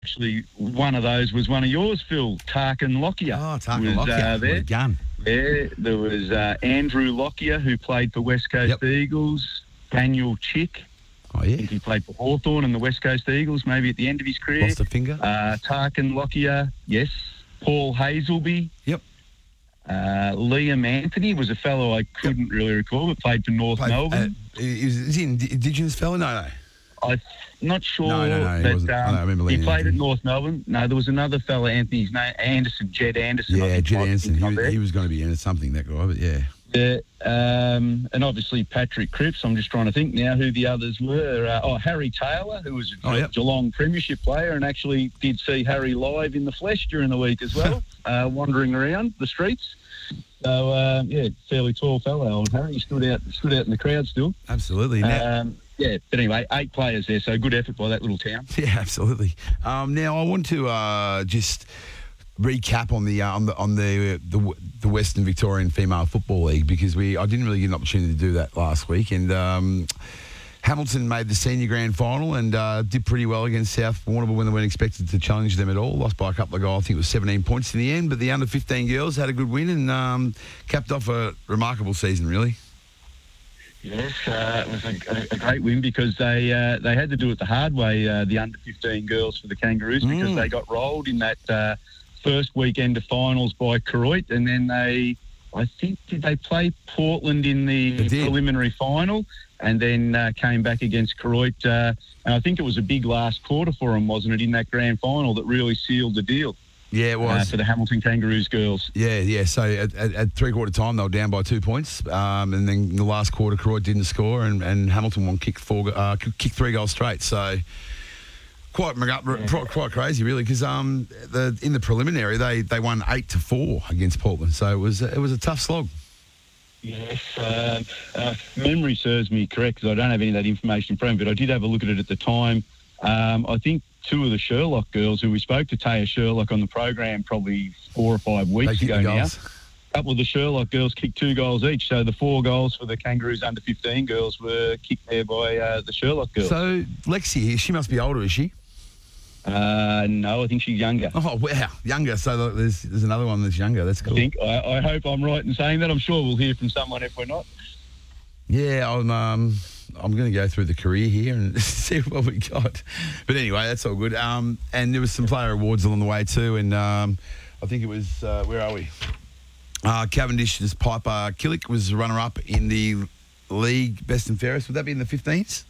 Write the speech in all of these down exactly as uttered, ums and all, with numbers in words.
actually, one of those was one of yours, Phil, Tarkin Lockyer. Oh, Tarkin was, Lockyer. Uh, What a there. gun. Yeah, there was uh, Andrew Lockyer, who played for West Coast Yep. Eagles. Daniel Chick. Oh, I yeah. think he played for Hawthorn and the West Coast Eagles, maybe at the end of his career. Lost a finger. Uh, Tarkin Lockyer, yes. Paul Hazelby. Yep. Uh, Liam Anthony was a fellow I couldn't really recall, but played for North Played- Melbourne. Uh, is, is he an Indigenous fella? No, no. I'm not sure, No, no, no, he but wasn't. I um, know, I remember he Liam played Anthony. at North Melbourne. No, there was another fella, Anthony's name, Anderson, Jed Anderson. I Yeah, think Jed might be Anderson. He, up was- there. he was going to be in something, that guy, but yeah. Yeah, um, and obviously Patrick Cripps. I'm just trying to think now who the others were. Uh, oh, Harry Taylor, who was a Oh, yep. Geelong Premiership player and actually did see Harry live in the flesh during the week as well, uh, wandering around the streets. So, uh, yeah, fairly tall fellow, old Harry. He stood out, stood out in the crowd still. Absolutely. Now, Um, yeah, but anyway, eight players there, so good effort by that little town. yeah, absolutely. Um, now, I want to uh, just recap on the uh, on the on the, the the Western Victorian Female Football League, because we I didn't really get an opportunity to do that last week, and um, Hamilton made the senior grand final and uh, did pretty well against South Warrnambool when they weren't expected to challenge them at all. Lost by a couple of goals. I think it was seventeen points in the end, but the under fifteen girls had a good win and um, capped off a remarkable season, really. Yes, uh, it was a, a great win because they uh, they had to do it the hard way, uh, the under fifteen girls for the Kangaroos, because Mm. they got rolled in that uh, first weekend of finals by Koroit, and then they, I think, did they play Portland in the They did. preliminary final, and then uh, came back against Koroit. Uh, and I think it was a big last quarter for them, wasn't it, in that grand final that really sealed the deal Yeah, it uh, was. for the Hamilton Kangaroos girls. Yeah, yeah. So at, at, at three-quarter time, they were down by two points. Um, and then in the last quarter, Koroit didn't score, and, and Hamilton won kick four, uh, kick three goals straight. So quite quite, quite crazy, really, because um, the, in the preliminary, they, they won eight to four against Portland. So it was it was a tough slog. Yes, uh, uh, memory serves me correct, because I don't have any of that information from, but I did have a look at it at the time. Um, I think two of the Sherlock girls, who we spoke to Taya Sherlock on the program probably four or five They weeks kicked ago the now, goals. a couple of the Sherlock girls kicked two goals each. So the four goals for the Kangaroos under fifteen girls were kicked there by uh, the Sherlock girls. So Lexi, she must be older, is she? uh, no, I think she's younger. Oh, wow, younger. So there's there's another one that's younger. That's cool. I think. I, I hope I'm right in saying that. I'm sure we'll hear from someone if we're not. Yeah, I'm um, I'm going to go through the career here and see what we got. But anyway, that's all good. Um, and there was some player awards along the way too. And um, I think it was uh, where are we? Uh, Cavendish's Piper Killick was runner-up in the league best and fairest. Would that be in the fifteens?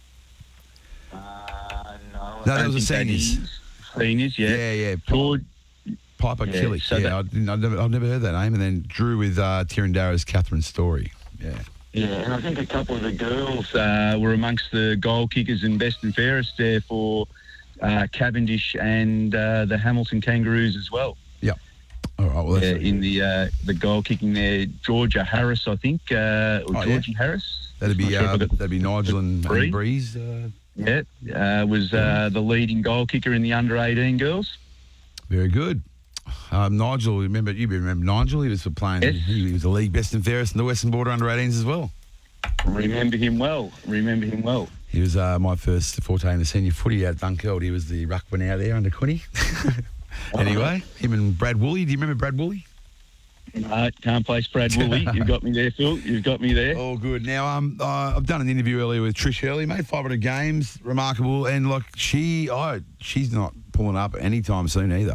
Uh, no, I No, that don't was the think seniors. is. Seniors, yeah. Yeah, yeah. George, Piper Yeah, Killick. so yeah, that- I didn't, I've, never, I've never heard that name. And then Drew with uh, Tirandara's Catherine Story. Yeah. Yeah, and I think a couple of the girls uh, were amongst the goal kickers in best and fairest there for uh, Cavendish and uh, the Hamilton Kangaroos as well. Yep. All right. Well, that's Yeah, in the uh, the goal kicking there, Georgia Harris, I think, uh, or Oh, yeah. Georgie Harris. that'd be Not sure if uh, I got the- that'd be Nigel and, Bree. and Breeze. Uh, Yeah, uh, was uh, the leading goal kicker in the under eighteen girls. Very good. Um, Nigel, remember you remember Nigel? He was for playing. Yes. He was the league best and fairest in the Western Border under eighteens as well. Remember him well. Remember him well. He was uh, my first forte in the senior footy at Dunkeld. He was the ruckman out there under twenty. Anyway, him and Brad Woolley. Do you remember Brad Woolley? No, can't place Brad Woolley. You've got me there, Phil. You've got me there. Oh, good. Now, um, uh, I've done an interview earlier with Trish Hurley, made five hundred games, remarkable, and like she, oh, she's not pulling up anytime soon either.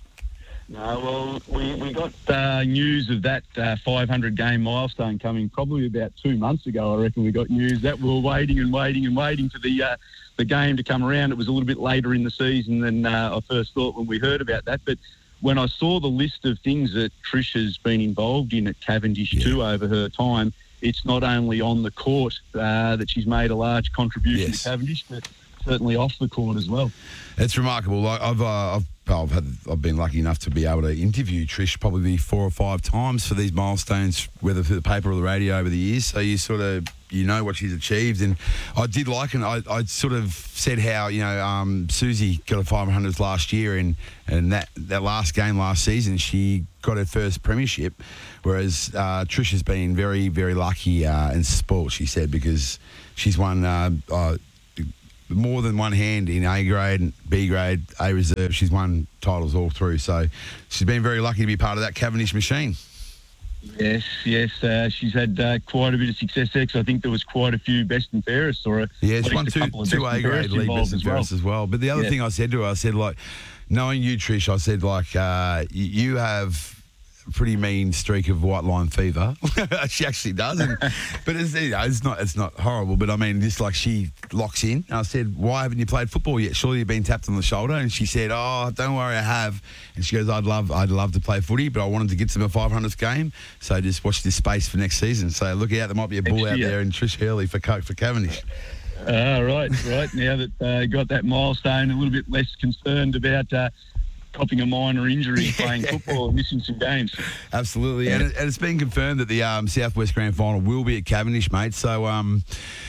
No, well, we, we got uh, news of that uh, five hundred game milestone coming probably about two months ago. I reckon we got news that we were waiting and waiting and waiting for the uh, the game to come around. It was a little bit later in the season than uh, I first thought when we heard about that. But when I saw the list of things that Trish has been involved in at Cavendish Yeah. too over her time, it's not only on the court uh, that she's made a large contribution Yes. to Cavendish, but certainly off the court as well. It's remarkable. Like I've, uh, I've, well, I've had, I've been lucky enough to be able to interview Trish probably four or five times for these milestones, whether through the paper or the radio over the years. So you sort of, you know what she's achieved, and I did like, and I, I sort of said how you know um, Susie got a five hundredth last year, and and that, that last game last season she got her first premiership, whereas uh, Trish has been very very lucky uh, in sport. She said because she's won. Uh, uh, more than one hand in A grade, B grade, A reserve. She's won titles all through. So she's been very lucky to be part of that Cavendish machine. Yes, yes. Uh, she's had uh, quite a bit of success there, 'cause I think there was quite a few best and fairest, or a, yeah, at she's least won a two, couple of two best A and grade fairest league involved best and as well. fairest as well. But the other Yeah. thing I said to her, I said, like, knowing you, Trish, I said, like, uh, y- you have a pretty mean streak of white line fever. She actually does. And, but it's, you know, it's not it's not horrible. But, I mean, just like she locks in. And I said, why haven't you played football yet? Surely you've been tapped on the shoulder. And she said, oh, don't worry, I have. And she goes, I'd love I'd love to play footy, but I wanted to get to my five hundredth game. So just watch this space for next season. So look out, there might be a bull Next out year. there in Trish Hurley for, Co- for Cavendish. Ah, right, right. Now that uh, got that milestone, a little bit less concerned about uh, copping a minor injury playing football and missing some games. Absolutely, and, it, and it's been confirmed that the um, Southwest Grand Final will be at Cavendish, mate. So um,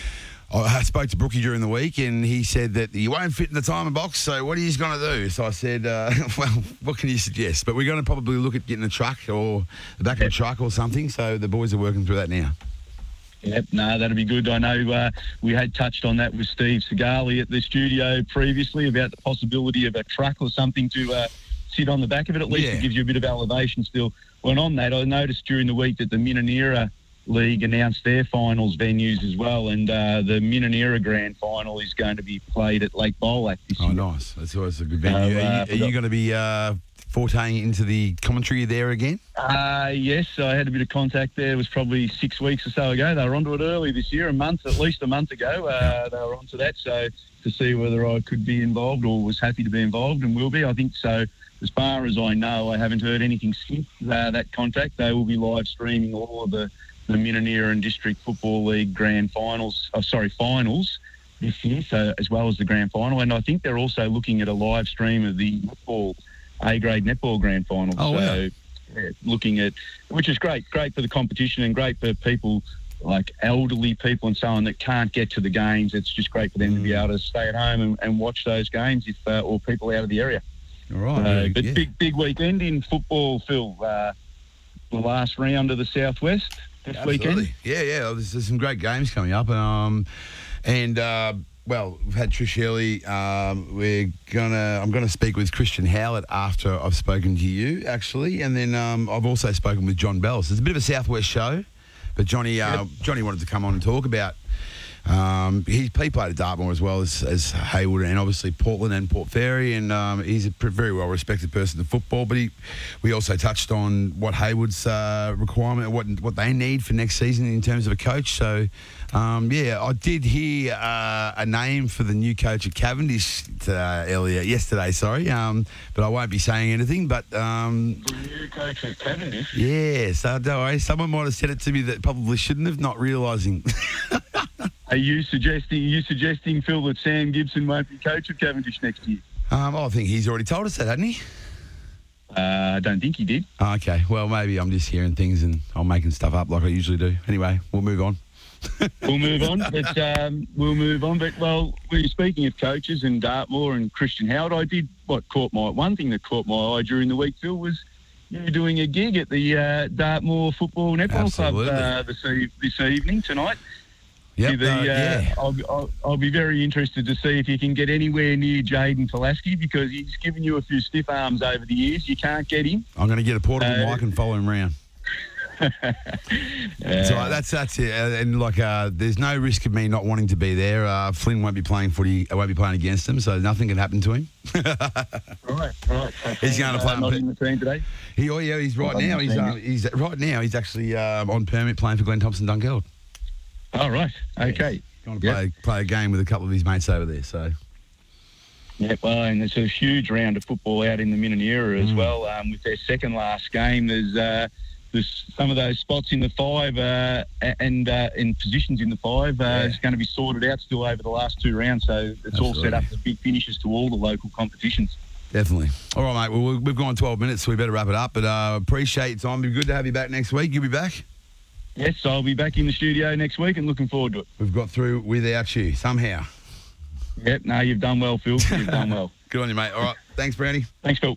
I spoke to Brookie during the week, and he said that you won't fit in the timer box. So what are you going to do? So I said, uh, well, what can you suggest? But we're going to probably look at getting a truck or the back of a truck or something. So the boys are working through that now. Yep, no, that'll be good. I know uh, we had touched on that with Steve Segali at the studio previously about the possibility of a truck or something to uh, sit on the back of it. At least Yeah. it gives you a bit of elevation still. Well, on that, I noticed during the week that the Minanera League announced their finals venues as well, and uh, the Minanera Grand Final is going to be played at Lake Bolac this Oh, year. nice. That's always a good venue. So, uh, are you, are you going to be uh, forteing into the commentary there again? Uh, yes, I had a bit of contact there. It was probably six weeks or so ago. They were onto it early this year, a month, at least a month ago. Uh, they were onto that, so to see whether I could be involved or was happy to be involved and will be, I think so. As far as I know, I haven't heard anything since uh, that contact. They will be live streaming all of the, the Minanera and District Football League grand finals, oh, sorry, finals this year, so as well as the grand final. And I think they're also looking at a live stream of the netball, A-grade netball grand final. Oh, so, wow. yeah, looking at, which is great, great for the competition and great for people like elderly people and so on that can't get to the games. It's just great for them Mm. to be able to stay at home and, and watch those games if uh, or people out of the area. All right. Uh, very- but yeah. big, big weekend in football, Phil. Uh, the last round of the Southwest this Absolutely. weekend. Yeah, yeah. There's, there's some great games coming up. Um, and, uh, well, we've had Trish Hurley. Um, we're gonna. I'm gonna speak with Christian Howlett after I've spoken to you, actually, and then um, I've also spoken with John Bell. So it's a bit of a Southwest show, but Johnny, uh, Yep. Johnny wanted to come on and talk about. Um, he, he played at Dartmoor as well as, as Hayward and obviously Portland and Port Fairy, and um, he's a pr- very well respected person in football. But he, we also touched on what Hayward's uh, requirement, what what they need for next season in terms of a coach. So, um, yeah, I did hear uh, a name for the new coach at Cavendish uh, earlier yesterday. Sorry, um, but I won't be saying anything. But um, The new coach at Cavendish. yeah, so don't worry. Someone might have said it to me that probably shouldn't have, not realising. Are you suggesting? Are you suggesting, Phil, that Sam Gibson won't be coach of Cavendish next year? um, I think he's already told us that, hasn't he? Uh, I don't think he did. Oh, okay, well, maybe I'm just hearing things and I'm making stuff up like I usually do. Anyway, we'll move on. We'll move on, but um, we'll move on. But well, we were speaking of coaches and Dartmoor and Christian Howard. I did what caught my one thing that caught my eye during the week, Phil, was you were doing a gig at the uh, Dartmoor Football Netball Absolutely. Club uh, this, e- this evening tonight. Yep, The, uh, uh, yeah. I'll, I'll, I'll be very interested to see if you can get anywhere near Jaden Pulaski because he's given you a few stiff arms over the years. You can't get him. I'm going to get a portable Uh, mic and follow him around. Uh, So that's that's it. Uh, and like, uh, there's no risk of me not wanting to be there. Uh, Flynn won't be playing footy. I won't be playing against him, so nothing can happen to him. right, right. He's going to play uh, on not Pe- in the team today. He, oh yeah, he's right Well, now. He's I'm uh, he's right now. He's actually um, on permit playing for Glenn Thompson Dunkeld. Oh, right. Okay. Going to Yep. play play a game with a couple of his mates over there. So Yeah, well, and there's a huge round of football out in the Minanera as Mm. well. Um, with their second last game, there's uh, there's some of those spots in the five uh, and uh, in positions in the five uh, Yeah. is going to be sorted out still over the last two rounds. So it's all set Absolutely. up for big finishes to all the local competitions. definitely. All right, mate. Well, we've gone twelve minutes, so we better wrap it up. But uh, appreciate your time. It'd be good to have you back next week. You'll be back. Yes, I'll be back in the studio next week and looking forward to it. We've got through without you somehow. Yep, no, you've done well, Phil. You've done well. Good on you, mate. All right. Thanks, Brownie. Thanks, Phil.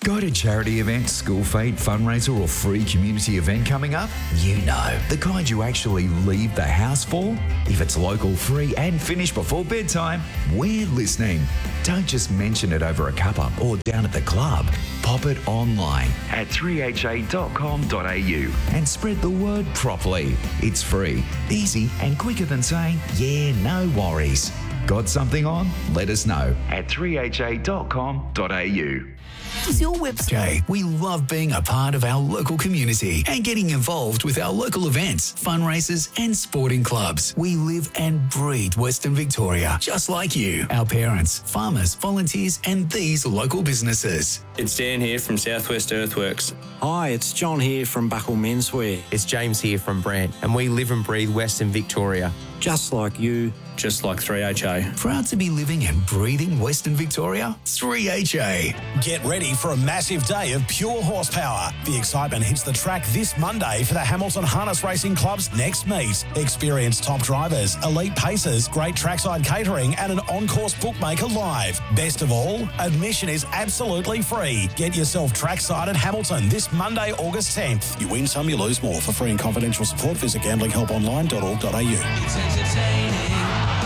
Got a charity event, school fete, fundraiser or free community event coming up? You know, the kind you actually leave the house for? If it's local, free and finished before bedtime, we're listening. Don't just mention it over a cuppa or down at the club. Pop it online at three h a dot com dot a u and spread the word properly. It's free, easy and quicker than saying, yeah, no worries. Got something on? Let us know at three h a dot com dot a u. Is your website? We love being a part of our local community and getting involved with our local events, fundraisers and sporting clubs. We live and breathe Western Victoria, just like you, our parents, farmers, volunteers and these local businesses. It's Dan here from Southwest Earthworks. Hi, it's John here from Buckle Menswear. It's James here from Brant, and we live and breathe Western Victoria. Just like you. Just like three H A. Proud to be living and breathing Western Victoria? three H A. Get ready for a massive day of pure horsepower. The excitement hits the track this Monday for the Hamilton Harness Racing Club's next meet. Experience top drivers, elite pacers, great trackside catering and an on-course bookmaker live. Best of all, admission is absolutely free. Get yourself trackside at Hamilton this Monday, August tenth. You win some, you lose more. For free and confidential support, visit gambling help online dot org dot a u. It's entertaining.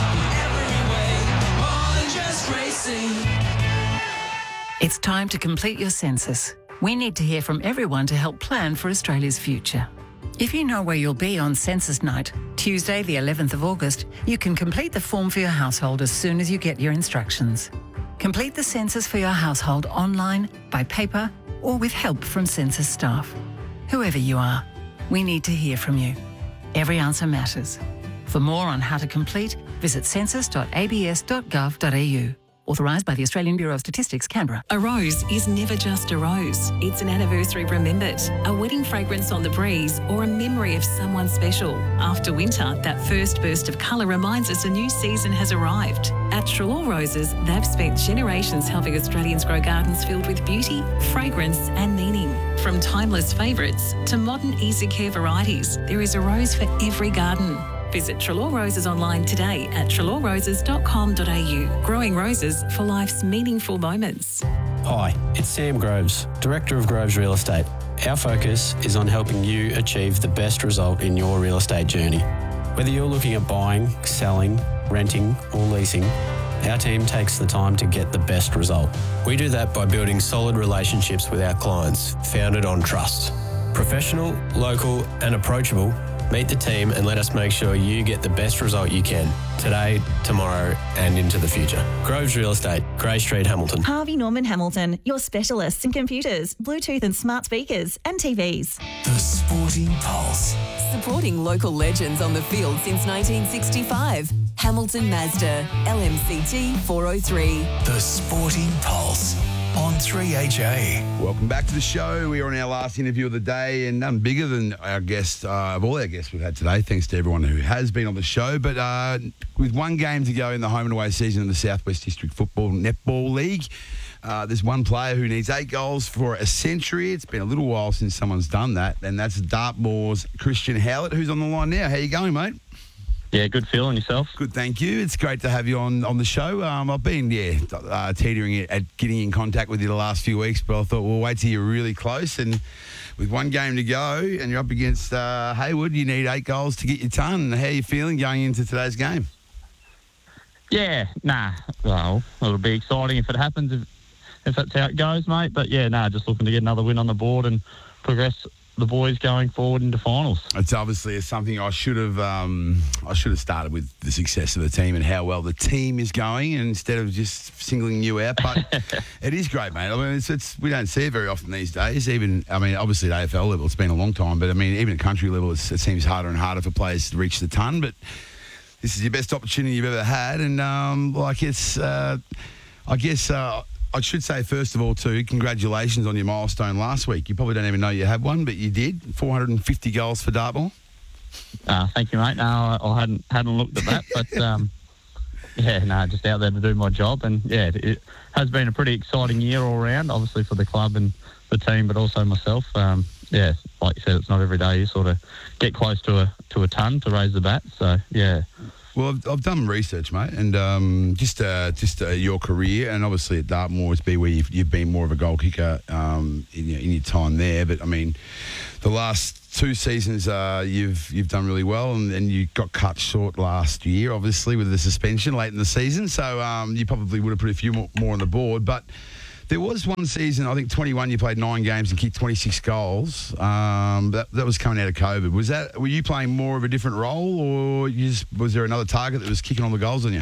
It's time to complete your census. We need to hear from everyone to help plan for Australia's future. If you know where you'll be on census night, Tuesday the eleventh of August, you can complete the form for your household as soon as you get your instructions. Complete the census for your household online, by paper, or with help from census staff. Whoever you are, we need to hear from you. Every answer matters. For more on how to complete, visit census dot a b s dot gov dot a u. Authorised by the Australian Bureau of Statistics, Canberra. A rose is never just a rose. It's an anniversary remembered, a wedding fragrance on the breeze, or a memory of someone special. After winter, that first burst of colour reminds us a new season has arrived. At Trelaw Roses, they've spent generations helping Australians grow gardens filled with beauty, fragrance and meaning. From timeless favourites to modern easy care varieties, there is a rose for every garden. Visit Trelaw Roses online today at trelaw roses dot com dot a u. Growing roses for life's meaningful moments. Hi, it's Sam Groves, Director of Groves Real Estate. Our focus is on helping you achieve the best result in your real estate journey. Whether you're looking at buying, selling, renting or leasing, our team takes the time to get the best result. We do that by building solid relationships with our clients, founded on trust. Professional, local and approachable, meet the team and let us make sure you get the best result you can today, tomorrow and into the future. Groves Real Estate, Grey Street, Hamilton. Harvey Norman Hamilton, your specialists in computers, Bluetooth and smart speakers and T Vs. The Sporting Pulse. Supporting local legends on the field since nineteen sixty-five. Hamilton Mazda, L M C T four oh three. The Sporting Pulse on three H A. Welcome back to the show. We are on our last interview of the day, and none bigger than our guest, uh, of all our guests we've had today. Thanks to everyone who has been on the show. But uh, with one game to go in the home and away season of the Southwest District Football Netball League, uh, there's one player who needs eight goals for a century. It's been a little while since someone's done that, and that's Dartmoor's Christian Howlett, who's on the line now. How you going, mate? Yeah, good feeling yourself. Good, thank you. It's great to have you on, on the show. Um, I've been, yeah, uh, teetering at getting in contact with you the last few weeks, but I thought we'll wait till you're really close. And with one game to go and you're up against uh, Haywood, you need eight goals to get your ton. How are you feeling going into today's game? Yeah, nah. Well, it'll be exciting if it happens, if, if that's how it goes, mate. But yeah, nah, just looking to get another win on the board and progress the boys going forward into finals. It's obviously something I should have um, I should have started with the success of the team and how well the team is going, and instead of just singling you out. But it is great, mate. I mean, it's, it's we don't see it very often these days. Even I mean, obviously at A F L level, it's been a long time, but I mean, even at country level, it's, it seems harder and harder for players to reach the ton. But this is your best opportunity you've ever had, and um, like it's, uh, I guess. Uh, I should say, first of all, too, congratulations on your milestone last week. You probably don't even know you had one, but you did. four hundred fifty goals for Dartmoor. Uh, thank you, mate. No, I hadn't hadn't looked at that, but um, yeah, no, just out there to do my job. And yeah, it, it has been a pretty exciting year all round, obviously for the club and the team, but also myself. Um, yeah, like you said, it's not every day you sort of get close to a to a ton to raise the bat. So yeah, Well, I've, I've done research, mate, and um, just uh, just uh, your career, and obviously at Dartmoor, it's been where you've, you've been more of a goal kicker um, in, your, in your time there. But I mean, the last two seasons, uh, you've you've done really well, and, and you got cut short last year, obviously with the suspension late in the season. So um, you probably would have put a few more, more on the board, but. There was one season, I think twenty-one, you played nine games and kicked twenty-six goals. Um, that, that was coming out of COVID. Was that? Were you playing more of a different role, or you just, was there another target that was kicking all the goals on you?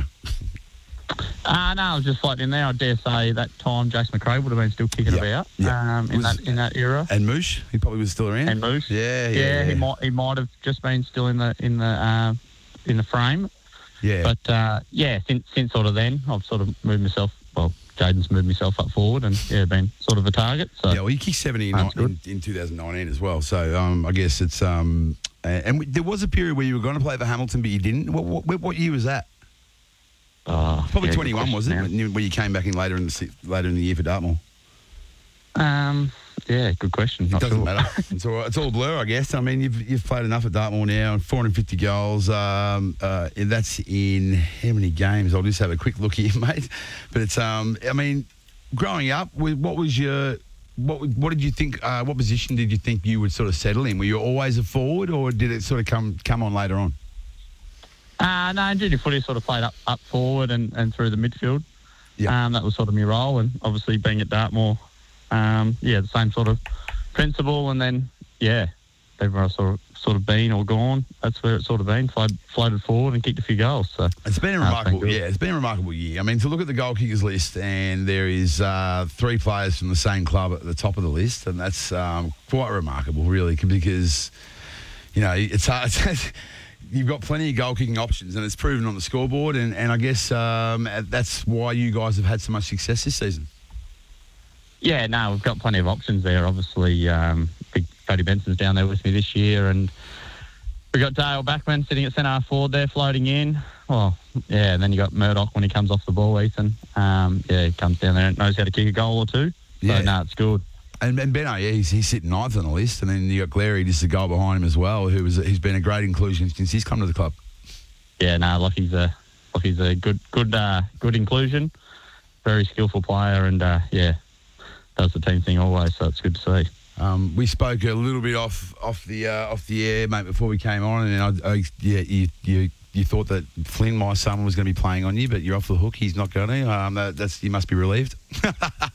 Uh, no, I was just floating in there. I dare say that time Jason McRae would have been still kicking yep. about yep. Um, in was, that in that era. And Moosh, he probably was still around. And Moosh, yeah, yeah, yeah, yeah. he might he might have just been still in the in the uh, in the frame. Yeah, but uh, yeah, since since sort of then, I've sort of moved myself. Well. Jaden's moved myself up forward and, yeah, been sort of a target. So yeah, well, you kicked seventy in, in, in two thousand nineteen as well. So um, I guess it's... Um, and there was a period where you were going to play for Hamilton, but you didn't. What, what, what year was that? Uh, Probably yeah, twenty-one, wasn't it? When you, when you came back in later in the later in the year for Dartmoor. Um, yeah, good question. Not it doesn't sure. matter. It's all, it's all blur, I guess. I mean, you've you've played enough at Dartmoor now, four hundred fifty goals. Um, uh, and that's in how many games? I'll just have a quick look here, mate. But it's, um, I mean, growing up, what was your, what what did you think? Uh, what position did you think you would sort of settle in? Were you always a forward, or did it sort of come come on later on? Uh, no, in junior footy, sort of played up, up forward and, and through the midfield. Yeah, um, that was sort of my role, and obviously being at Dartmoor. Um, yeah, the same sort of principle, and then yeah, everywhere I've sort of sort of been or gone, that's where it's sort of been. Floated, floated forward and kicked a few goals. So it's been a remarkable, yeah, it's been a remarkable year. I mean, to look at the goal kickers list, and there is uh, three players from the same club at the top of the list, and that's um, quite remarkable, really, because you know it's hard. You've got plenty of goal kicking options, and it's proven on the scoreboard, and, and I guess um, that's why you guys have had so much success this season. Yeah, no, we've got plenty of options there. Obviously, um, big Cody Benson's down there with me this year, and we got Dale Backman sitting at centre half forward there, floating in. Well, yeah, and then you got Murdoch when he comes off the ball, Ethan. Um, yeah, he comes down there and knows how to kick a goal or two. Yeah, so, no, it's good. And, and Benno, yeah, he's, he's sitting ninth on the list, and then you got Glary just a goal behind him as well, who was who's been a great inclusion since he's come to the club. Yeah, no, like he's a like he's a good good uh, good inclusion, very skillful player, and uh, yeah. Does the team thing always, so it's good to see. Um, we spoke a little bit off off the uh, off the air, mate, before we came on, and I, I, yeah, you, you you thought that Flynn, my son, was going to be playing on you, but you're off the hook. He's not going to. Um, that, that's you must be relieved. I,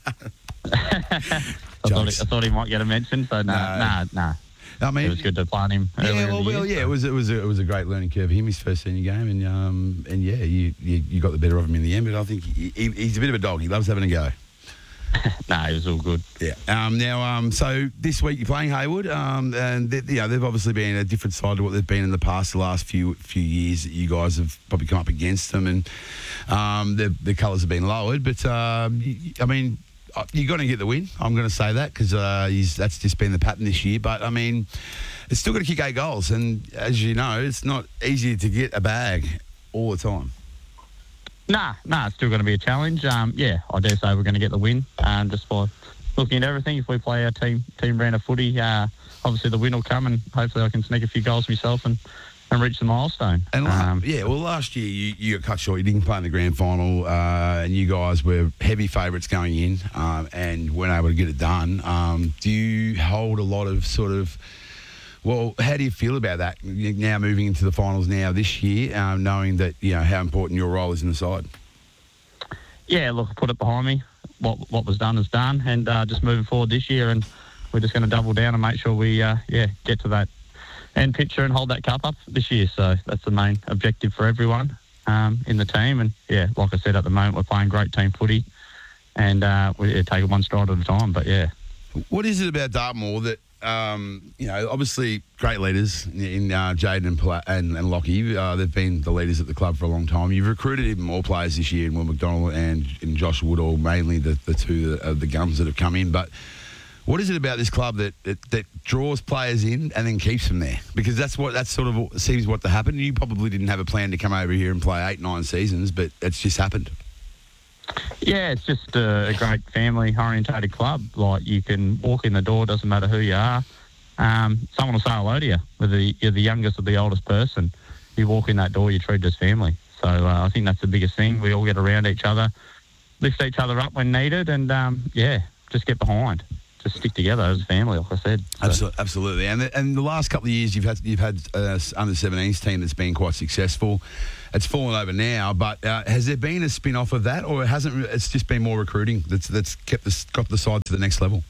thought he, I thought he might get a mention, so no, no, no. I mean, it was good to play on him. Yeah, well, in the well year, yeah, so. it was it was a, it was a great learning curve for him, his first senior game, and um, and yeah, you, you you got the better of him in the end. But I think he, he, he's a bit of a dog. He loves having a go. No, it was all good. Yeah. Um, now, um, so this week you're playing Hayward, um, and they, you know, they've obviously been a different side to what they've been in the past, the last few few years that you guys have probably come up against them, and um, the the colours have been lowered. But um, you, I mean, you're going to get the win. I'm going to say that because uh, that's just been the pattern this year. But I mean, it's still got to kick eight goals, and as you know, it's not easy to get a bag all the time. Nah, nah, it's still going to be a challenge. Um, yeah, I dare say we're going to get the win. Um, just by looking at everything, if we play our team team brand of footy, uh, obviously the win will come, and hopefully I can sneak a few goals myself and, and reach the milestone. And um, yeah, well, last year you, you got cut short. You didn't play in the grand final, uh, and you guys were heavy favourites going in, um, and weren't able to get it done. Um, do you hold a lot of sort of Well, how do you feel about that now moving into the finals now this year, um, knowing that, you know, how important your role is in the side? Yeah, look, I put it behind me. What what was done is done, and uh, just moving forward this year, and we're just going to double down and make sure we, uh, yeah, get to that end picture and hold that cup up this year. So that's the main objective for everyone um, in the team. And, yeah, like I said, at the moment we're playing great team footy, and uh, we yeah, take it one stride at a time, but, yeah. What is it about Dartmoor that, Um, you know, obviously great leaders in uh, Jaden and, Pla- and, and Lockie. Uh, they've been the leaders at the club for a long time. You've recruited even more players this year in Will McDonald and, and Josh Woodall, mainly the, the two of the guns that have come in. But what is it about this club that, that, that draws players in and then keeps them there? Because that's what that's sort of seems what to happen. You probably didn't have a plan to come over here and play eight, nine seasons, but it's just happened. Yeah, it's just a, a great family-orientated club. Like, you can walk in the door, doesn't matter who you are. Um, someone will say hello to you, whether you're the youngest or the oldest person. you walk in that door, you're treated as family. So uh, I think that's the biggest thing. We all get around each other, lift each other up when needed, and um, yeah, just get behind. Just stick together as a family, like I said. So. Absolutely, absolutely. And the, and the last couple of years, you've had you've had uh, under seventeens team that's been quite successful. It's fallen over now, but uh, has there been a spin off of that, or it hasn't? It's just been more recruiting that's that's kept the, got the side to the next level.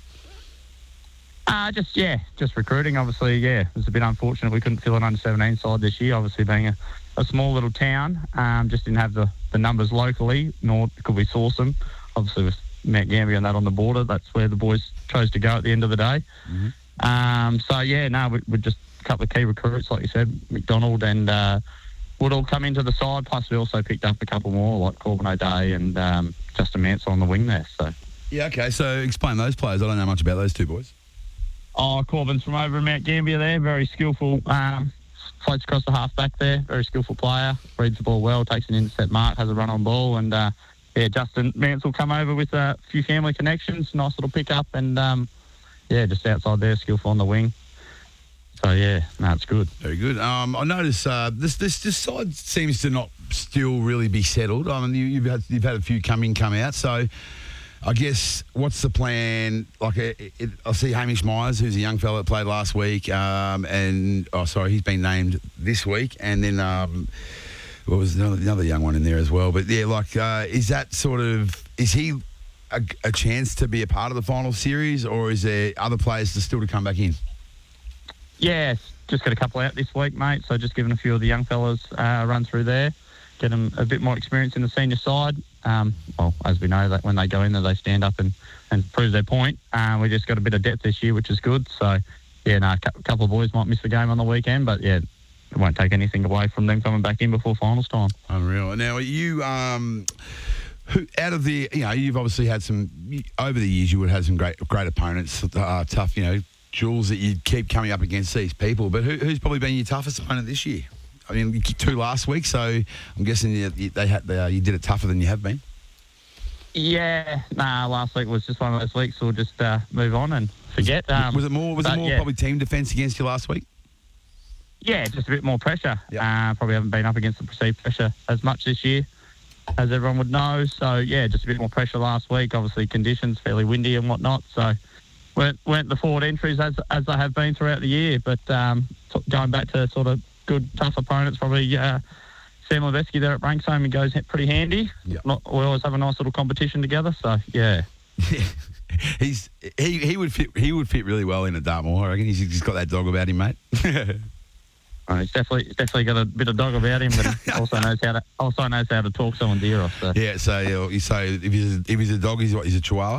Uh, just yeah, just recruiting. Obviously, yeah, it was a bit unfortunate we couldn't fill an under seventeen side this year. Obviously, being a, a small little town, um, just didn't have the, the numbers locally, nor could we source them. Obviously, with Mount Gambier and that on the border, that's where the boys chose to go at the end of the day. Mm-hmm. Um, so yeah, no, we, we're just a couple of key recruits, like you said, McDonald and uh, would all come into the side. Plus, we also picked up a couple more, like Corbin O'Day and um, Justin Mansell on the wing there. So yeah, okay. So explain those players. I don't know much about those two boys. Oh, Corbin's from over in Mount Gambier there, very skillful. Um, floats across the half back there, very skillful player, reads the ball well, takes an intercept mark, has a run on ball, and uh, yeah, Justin Mansell come over with a few family connections, nice little pick up, and um, yeah, just outside there, skillful on the wing. So yeah, no, it's good. Very good. Um, I notice uh, this this this side seems to not still really be settled. I mean, you, you've had you've had a few come in, come out, so. I guess, what's the plan? Like, it, it, I see Hamish Myers, who's a young fella that played last week, um, and, oh, sorry, he's been named this week, and then, um, well, was another, another young one in there as well. But, yeah, like, uh, is that sort of, is he a, a chance to be a part of the final series, or is there other players to still to come back in? Yeah, just got a couple out this week, mate, so just giving a few of the young fellas uh, a run through there, get them a bit more experience in the senior side. Um, well, as we know, that when they go in there, they stand up and, and prove their point. Uh, we just got a bit of depth this year, which is good. So, yeah, no, a couple of boys might miss the game on the weekend, but, yeah, it won't take anything away from them coming back in before finals time. Unreal. Now, you, um, who out of the, you know, you've obviously had some, over the years, you would have had some great great opponents, uh, tough, you know, Jules that you'd keep coming up against these people. But who, who's probably been your toughest opponent this year? I mean, two last week, so I'm guessing you, they had they, uh, you did it tougher than you have been. Yeah, nah. Last week was just one of those weeks. So we'll just uh, move on and forget. Um, was it more? Was but, it more yeah. probably team defence against you last week? Yeah, just a bit more pressure. Yep. Uh, probably haven't been up against the perceived pressure as much this year, as everyone would know. So yeah, just a bit more pressure last week. Obviously, conditions fairly windy and whatnot. So weren't weren't the forward entries as as they have been throughout the year. But um, going back to sort of good, tough opponents, probably uh, Sam Levesky there at Branksome goes pretty handy. Yep. Not, we always have a nice little competition together, so yeah. he's he he would fit he would fit really well in at Dartmoor. I reckon he's, he's got that dog about him, mate. uh, he's definitely he's definitely got a bit of dog about him, but he also knows how to also knows how to talk someone dear off. So. Yeah, so you say if he's a, if he's a dog, he's what? He's a Chihuahua.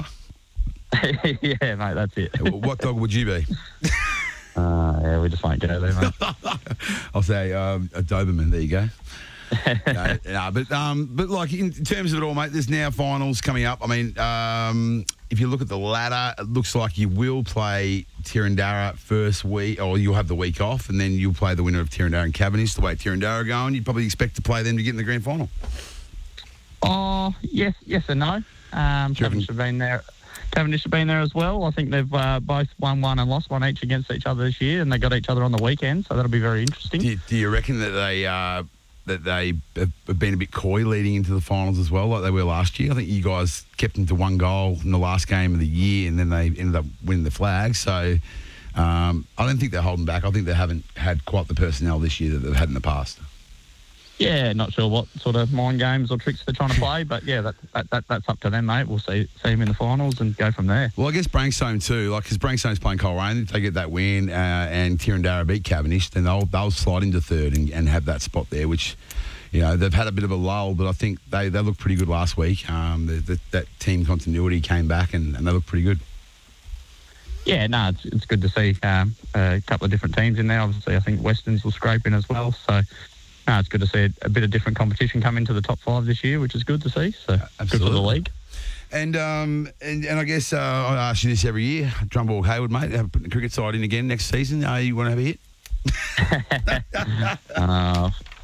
Yeah, mate, that's it. What dog would you be? Uh, yeah, we just won't go there, mate. I'll say um, a Doberman. There you go. no, no, but um, but like in terms of it all, mate, there's now finals coming up. I mean, um, if you look at the ladder, it looks like you will play Tirrandara first week, or you'll have the week off, and then you'll play the winner of Tirrandara and Cavendish. The way Tirrandara are going, you'd probably expect to play them to get in the grand final. Oh, yes, yes and no. Um, Cavendish have been there. Cavendish have been there as well. I think they've uh, both won one and lost one each against each other this year, and they got each other on the weekend, so that'll be very interesting. Do you, do you reckon that they uh, that they have been a bit coy leading into the finals as well, like they were last year? I think you guys kept them to one goal in the last game of the year, and then they ended up winning the flag. So um, I don't think they're holding back. I think they haven't had quite the personnel this year that they've had in the past. Yeah, not sure what sort of mind games or tricks they're trying to play, but yeah, that, that, that that's up to them, mate. We'll see see them in the finals and go from there. Well, I guess Branksome too, like because Branksome's playing Coleraine, if they get that win uh, and Tirrandara beat Cavendish, then they'll they'll slide into third and, and have that spot there, which you know they've had a bit of a lull, but I think they, they looked pretty good last week. Um, the, the, that team continuity came back and, and they look pretty good. Yeah, no, it's it's good to see um, a couple of different teams in there. Obviously, I think Westerns will scrape in as well, so. No, it's good to see a, a bit of different competition come into the top five this year, which is good to see. So Absolutely. Good for the league. And um and, and I guess uh, I ask you this every year, Drumbourg Hayward, mate, have put the cricket side in again next season. Uh, you want to have a hit? uh,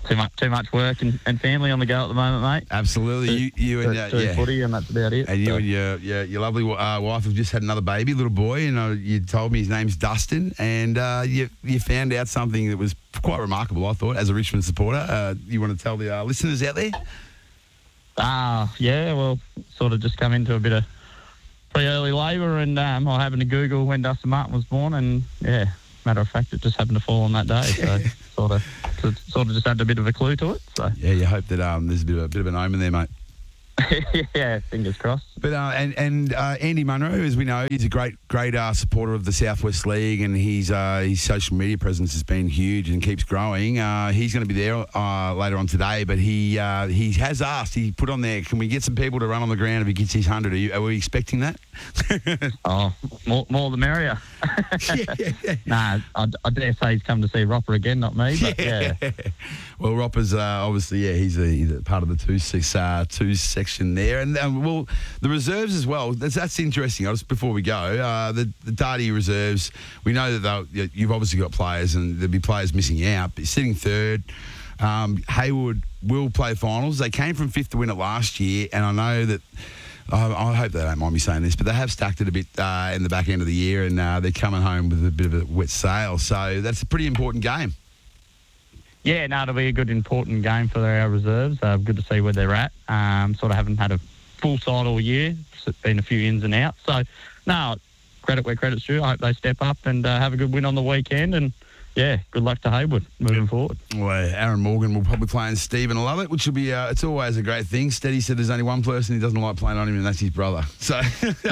too much too much work and, and family on the go at the moment, mate. Absolutely. You, you and uh, Doing yeah, footy, and that's about it. and you so. and your your, your lovely uh, wife have just had another baby, little boy, and uh, you told me his name's Dustin, and uh, you you found out something that was quite remarkable, I thought, as a Richmond supporter. Uh, you want to tell the uh, listeners out there? Ah, yeah. Well, sort of just come into a bit of pre-early labour, and um, I happened to Google when Dustin Martin was born, and yeah, matter of fact, it just happened to fall on that day. So sort of, sort of just had a bit of a clue to it. So yeah, you hope that um, there's a bit of a bit of an omen there, mate. yeah, fingers crossed. But uh, and and uh, Andy Munro, as we know, he's a great great uh, supporter of the Southwest League, and he's uh, his social media presence has been huge and keeps growing. Uh, he's going to be there uh, later on today, but he uh, he has asked. He put on there, can we get some people to run on the ground if he gets his hundred? Are, you, are we expecting that? oh, more, more the merrier. yeah, yeah. Nah, I, I dare say he's come to see Ropper again, not me. But yeah. yeah. Well, Ropper's uh, obviously yeah, he's a, he's a part of the two six uh, two section there, and um, well, the reserves as well. That's, that's interesting. Just before we go, uh, the the Darty reserves. We know that you've obviously got players, and there'll be players missing out. But sitting third, um, Hayward will play finals. They came from fifth to win it last year, and I know that. I hope they don't mind me saying this, but they have stacked it a bit uh, in the back end of the year, and uh, they're coming home with a bit of a wet sail. So that's a pretty important game. Yeah, no, it'll be a good, important game for our reserves. Uh, good to see where they're at. Um, sort of haven't had a full side all year. It's been a few ins and outs. So, no, credit where credit's due. I hope they step up and uh, have a good win on the weekend. And, yeah, good luck to Hayward moving forward. Well, Aaron Morgan will probably play in Stephen Lovett, which will be, uh, it's always a great thing. Steady said there's only one person who doesn't like playing on him, and that's his brother. So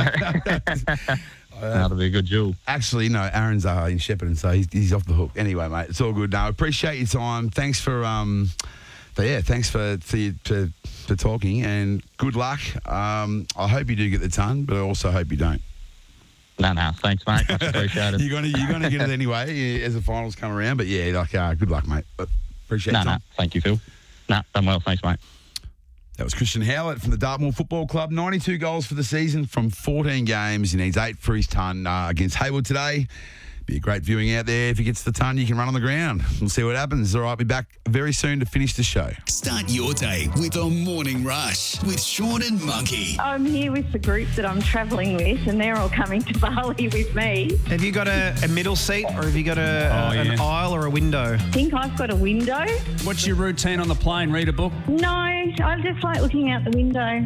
that'll be a good duel. Actually, no, Aaron's uh, in Shepparton, so he's, he's off the hook. Anyway, mate, it's all good. No, appreciate your time. Thanks for, um, for yeah, thanks for for, you, for for talking, and good luck. Um, I hope you do get the ton, but I also hope you don't. No, no, thanks, mate. Much appreciated. you're gonna you're gonna get it anyway as the finals come around. But yeah, like uh, good luck, mate. But appreciate no, your time. No, thank you, Phil. No, done well, thanks, mate. That was Christian Howlett from the Dartmoor Football Club. ninety-two goals for the season from fourteen games. He needs eight for his ton uh, against Hayward today. Be a great viewing out there. If he gets the ton, you can run on the ground. We'll see what happens. All right, be back very soon to finish the show. Start your day with a morning rush with Sean and Monkey. I'm here with the group that I'm travelling with, and they're all coming to Bali with me. Have you got a, a middle seat, or have you got a, Oh, a, an yeah. aisle or a window? I think I've got a window. What's your routine on the plane? Read a book? No, I just like looking out the window.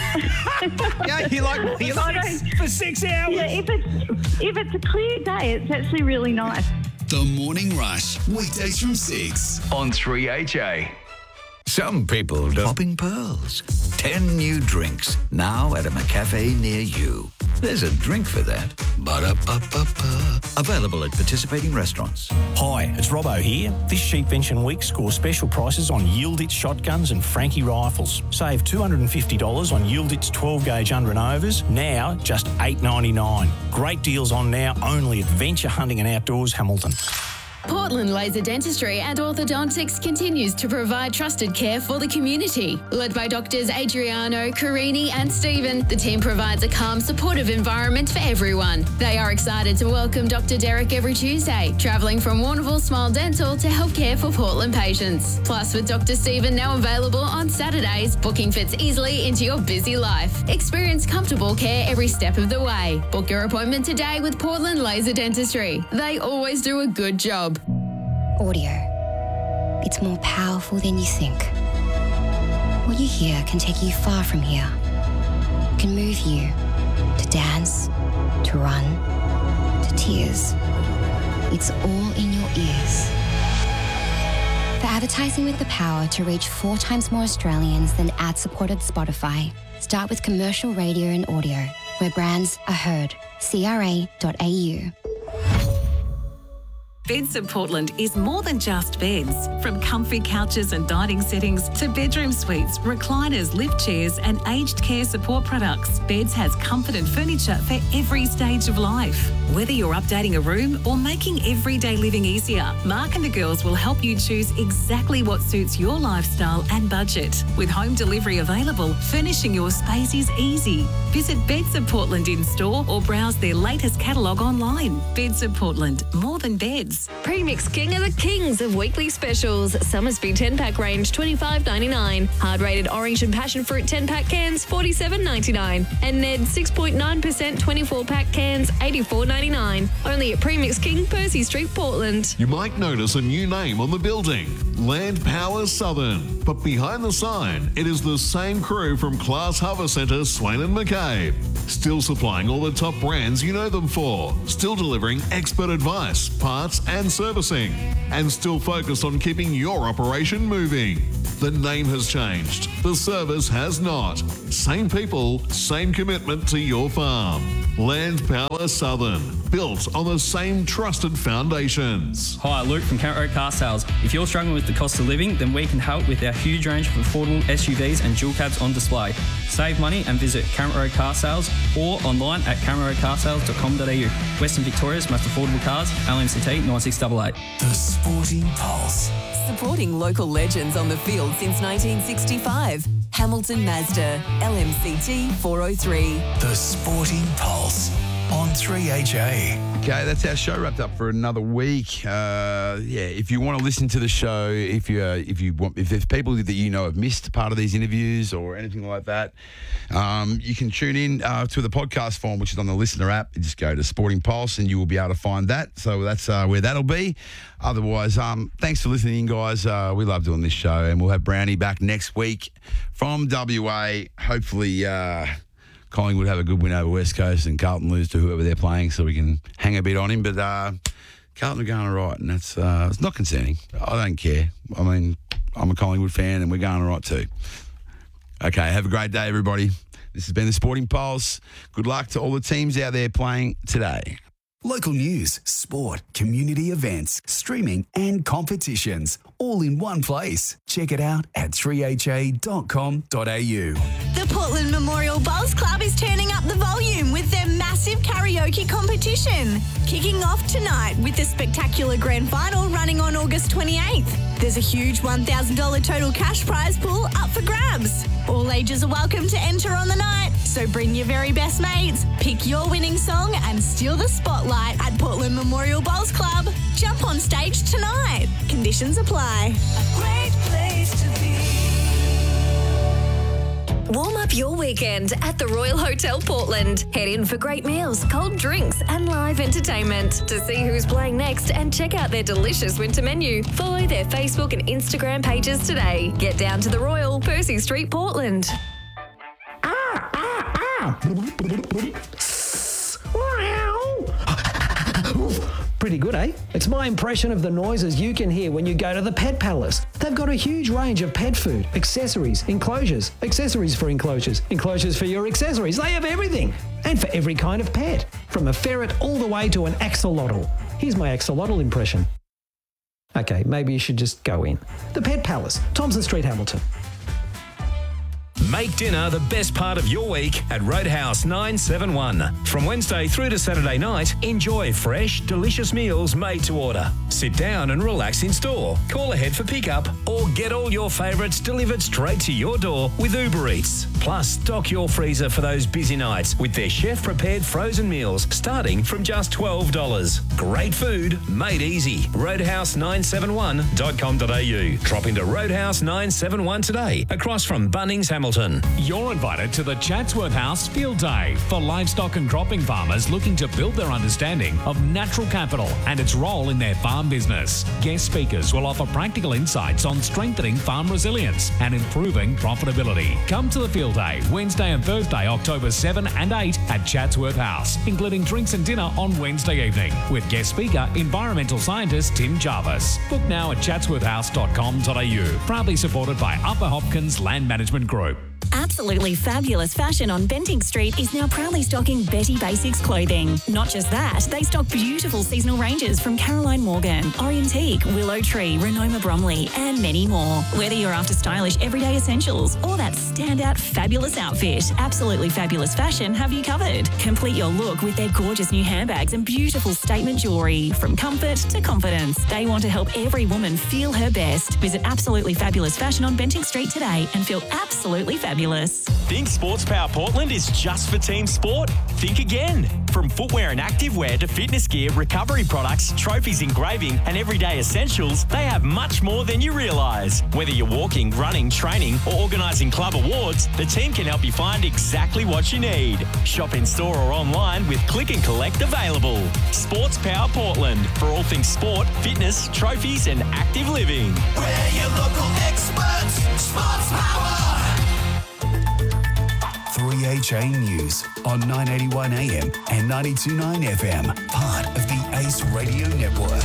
Yeah, you like you I like don't- For six hours? Yeah, if it's if it's a clear day, it's actually really nice. The Morning Rush, weekdays from six on three H A. Some people do. Popping pearls. Ten new drinks now at a McCafe near you. There's a drink for that. Ba-da-ba-ba-ba. Available at participating restaurants. Hi, it's Robbo here. This Sheepvention week scores special prices on Yieldit shotguns and Frankie rifles. Save two hundred fifty dollars on Yieldit's twelve gauge under and overs, now just eight dollars ninety-nine. Great deals on now only at Venture Hunting and Outdoors, Hamilton. Portland Laser Dentistry and Orthodontics continues to provide trusted care for the community. Led by doctors Adriano, Carini and Stephen, the team provides a calm, supportive environment for everyone. They are excited to welcome Doctor Derek every Tuesday, travelling from Warrnambool Smile Dental to help care for Portland patients. Plus, with Doctor Stephen now available on Saturdays, booking fits easily into your busy life. Experience comfortable care every step of the way. Book your appointment today with Portland Laser Dentistry. They always do a good job. Audio. It's more powerful than you think. What you hear can take you far from here. It can move you to dance, to run, to tears. It's all in your ears. For advertising with the power to reach four times more Australians than ad-supported Spotify, start with commercial radio and audio, where brands are heard. C R A dot A U. Beds at Portland is more than just beds. From comfy couches and dining settings to bedroom suites, recliners, lift chairs and aged care support products, Beds has comfort and furniture for every stage of life. Whether you're updating a room or making everyday living easier, Mark and the girls will help you choose exactly what suits your lifestyle and budget. With home delivery available, furnishing your space is easy. Visit Beds at Portland in store or browse their latest catalogue online. Beds at Portland, more than beds. onwards. Premix King are the kings of weekly specials. Summersby ten-pack range, twenty-five ninety-nine. Hard-rated orange and passion fruit ten-pack cans, forty-seven ninety-nine. And Ned six point nine percent twenty-four-pack cans, eighty-four ninety-nine. Only at Premix King, Percy Street, Portland. You might notice a new name on the building, Land Power Southern. But behind the sign, it is the same crew from Class Harvest Centre, Swain and McCabe. Still supplying all the top brands you know them for. Still delivering expert advice, parts and servicing. And still focused on keeping your operation moving. The name has changed. The service has not. Same people, same commitment to your farm. Land Power Southern. Built on the same trusted foundations. Hi, Luke from Current Road Car Sales. If you're struggling with the cost of living, then we can help with our huge range of affordable S U Vs and dual cabs on display. Save money and visit Current Road Car Sales or online at current road car sales dot com dot a u. Western Victoria's most affordable cars, L M C T nine six eight eight. The Sporting Pulse. Supporting local legends on the field since nineteen sixty-five. Hamilton Mazda, L M C T four oh three. The Sporting Pulse on three H A. Okay, that's our show wrapped up for another week. Uh, yeah, if you want to listen to the show, if you uh, if you want, if there's people that you know have missed part of these interviews or anything like that, um, you can tune in uh, to the podcast form, which is on the Listener app. You just go to Sporting Pulse and you will be able to find that. So that's uh, where that'll be. Otherwise, um, thanks for listening, guys. Uh, we love doing this show, and we'll have Brownie back next week from W A. Hopefully. Uh, Collingwood have a good win over West Coast and Carlton lose to whoever they're playing, so we can hang a bit on him. But uh, Carlton are going all right, and that's uh, it's not concerning. I don't care. I mean, I'm a Collingwood fan, and we're going all right too. Okay, have a great day, everybody. This has been the Sporting Pulse. Good luck to all the teams out there playing today. Local news, sport, community events, streaming and competitions, all in one place. Check it out at three h a dot com dot a u. The Portland Memorial Bowls Club is turning up the volume with their massive karaoke competition. Kicking off tonight with the spectacular grand final running on August twenty-eighth. There's a huge one thousand dollars total cash prize pool up for grabs. All ages are welcome to enter on the night, so bring your very best mates, pick your winning song and steal the spotlight at Portland Memorial Bowls Club. Jump on stage tonight. Conditions apply. A great place to be. Warm up your weekend at the Royal Hotel Portland. Head in for great meals, cold drinks and live entertainment. To see who's playing next and check out their delicious winter menu, follow their Facebook and Instagram pages today. Get down to the Royal, Percy Street, Portland. Pretty good, eh? It's my impression of the noises you can hear when you go to the Pet Palace. They've got a huge range of pet food, accessories, enclosures, accessories for enclosures, enclosures for your accessories. They have everything. And for every kind of pet, from a ferret all the way to an axolotl. Here's my axolotl impression. Okay, maybe you should just go in. The Pet Palace, Thompson Street, Hamilton. Make dinner the best part of your week at Roadhouse nine seven one. From Wednesday through to Saturday night, enjoy fresh, delicious meals made to order. Sit down and relax in store. Call ahead for pickup or get all your favourites delivered straight to your door with Uber Eats. Plus, stock your freezer for those busy nights with their chef-prepared frozen meals starting from just twelve dollars. Great food made easy. roadhouse nine seven one dot com dot a u. Drop into Roadhouse nine seven one today, across from Bunnings, Hamilton. You're invited to the Chatsworth House Field Day for livestock and cropping farmers looking to build their understanding of natural capital and its role in their farm business. Guest speakers will offer practical insights on strengthening farm resilience and improving profitability. Come to the Field Day Wednesday and Thursday, October seventh and eighth at Chatsworth House, including drinks and dinner on Wednesday evening with guest speaker, environmental scientist Tim Jarvis. Book now at chatsworth house dot com dot a u. Proudly supported by Upper Hopkins Land Management Group. Absolutely fabulous fashion on Bentinck Street is now proudly stocking Betty Basics clothing. Not just that, they stock beautiful seasonal ranges from Caroline Morgan, Orientique, Willow Tree, Renoma Bromley, and many more. Whether you're after stylish everyday essentials or that standout fabulous outfit, Absolutely Fabulous Fashion have you covered. Complete your look with their gorgeous new handbags and beautiful statement jewellery. From comfort to confidence, they want to help every woman feel her best. Visit Absolutely Fabulous Fashion on Bentinck Street today and feel absolutely fabulous. fabulous. Think Sports Power Portland is just for team sport? Think again. From footwear and activewear to fitness gear, recovery products, trophies, engraving and everyday essentials, they have much more than you realise. Whether you're walking, running, training or organising club awards, the team can help you find exactly what you need. Shop in store or online with click and collect available. Sports Power Portland for all things sport, fitness, trophies and active living. We're your local experts. Sports Power. three H A News on nine eighty-one A M and ninety-two point nine F M, part of the Ace Radio Network.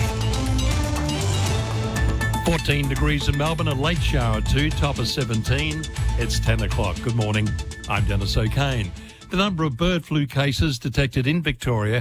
fourteen degrees in Melbourne, a late shower too, top of seventeen. It's ten o'clock. Good morning. I'm Dennis O'Kane. The number of bird flu cases detected in Victoria